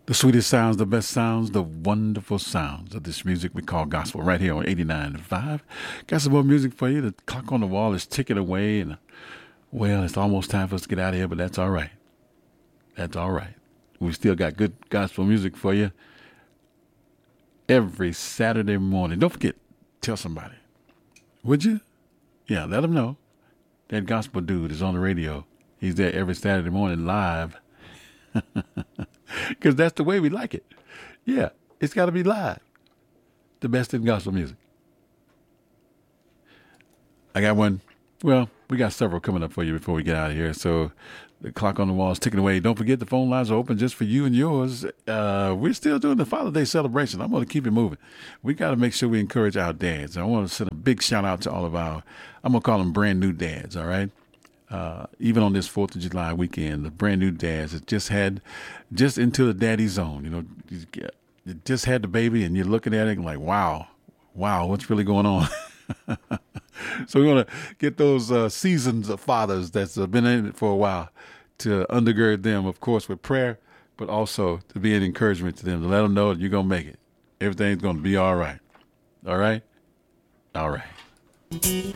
The sweetest sounds, the best sounds, the wonderful sounds of this music we call gospel right here on 89.5. Got some more music for you. The clock on the wall is ticking away, and well, it's almost time for us to get out of here, but that's all right. That's all right. We still got good gospel music for you every Saturday morning. Don't forget, tell somebody. Would you? Yeah, let them know. That gospel dude is on the radio. He's there every Saturday morning live. Because that's the way we like it. Yeah, it's got to be live. The best in gospel music. I got one. Well, we got several coming up for you before we get out of here. So the clock on the wall is ticking away. Don't forget the phone lines are open just for you and yours. We're still doing the Father's Day celebration. I'm going to keep it moving. We got to make sure we encourage our dads. I want to send a big shout out to all of our, I'm going to call them brand new dads, all right? Even on this 4th of July weekend, the brand new dads that just into the daddy zone. You know, you just had the baby and you're looking at it and like, wow, what's really going on? So we want to get those seasons of fathers that's been in it for a while to undergird them, of course, with prayer, but also to be an encouragement to them, to let them know that you're going to make it. Everything's going to be all right. All right? All right.